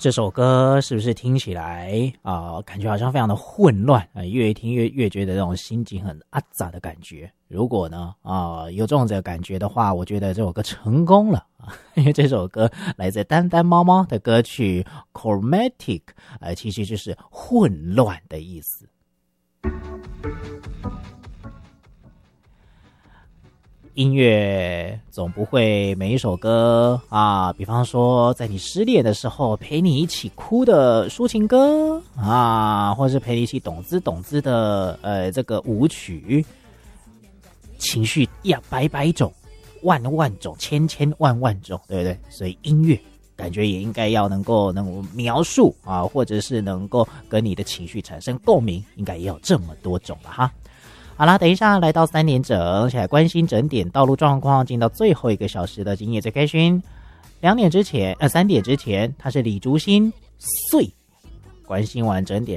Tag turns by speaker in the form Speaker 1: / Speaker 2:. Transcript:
Speaker 1: 这首歌是不是听起来感觉好像非常的混乱越听越觉得这种心情很阿杂的感觉。如果呢有这种感觉的话，我觉得这首歌成功了因为这首歌来自丹丹猫猫的歌曲 Chromatic 其实就是混乱的意思。音乐总不会每一首歌比方说在你失恋的时候陪你一起哭的抒情歌或是陪你一起懂滋的这个舞曲，情绪百百种万种千万种，对不对？所以音乐感觉也应该要能够描述或者是能够跟你的情绪产生共鸣，应该也有这么多种了哈。好啦，等一下来到3点整，起来关心整点道路状况，进到最后1个小时的今夜最开心。3点之前，他是李竹新碎，关心完整点。